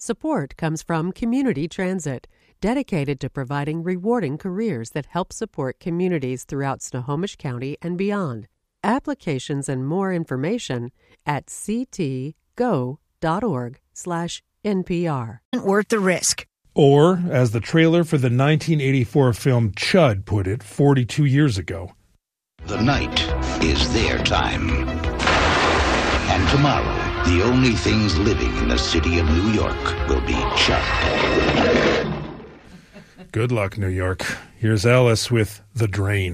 Support comes from Community Transit, dedicated to providing rewarding careers that help support communities throughout Snohomish County and beyond. Applications and more information at ctgo.org/NPR. Worth the risk. Or, as the trailer for the 1984 film Chud put it 42 years ago, the night is their time. And tomorrow, the only things living in the city of New York will be Chud. Good luck, New York. Here's Alice with The Drain.